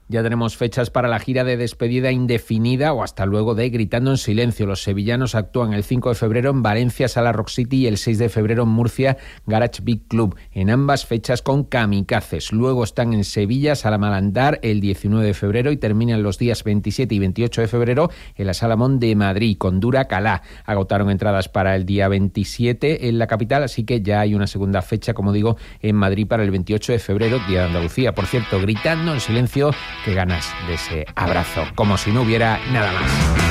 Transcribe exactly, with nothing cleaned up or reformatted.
Ya tenemos fechas para la gira de despedida indefinida o hasta luego de Gritando en Silencio. Los sevillanos actúan el cinco de febrero en Valencia, Sala Rock City, y el seis de febrero en Murcia, Garage Big Club. En ambas fechas con Kamikazes. Luego están en Sevilla, Sala Malandar, el diecinueve de febrero, y terminan los días veintisiete y veintiocho de febrero en la Sala Mont de Madrid, con Dura Calá. Agotaron entradas para el día veintisiete en la capital, así que ya hay una segunda fecha, como digo, en Madrid para el veintiocho de febrero, Día de Andalucía. Por cierto, Gritando en Silencio, qué ganas de ese abrazo, como si no hubiera nada más.